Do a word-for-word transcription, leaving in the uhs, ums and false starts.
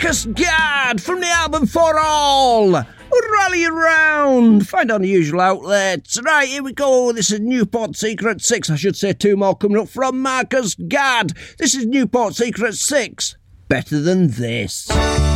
Marcus Gard from the album For All. Rally around. Find on the usual outlets. Right, here we go. This is Newport Secret six. I should say two more coming up from Marcus Gard. This is Newport Secret six. Better Than This.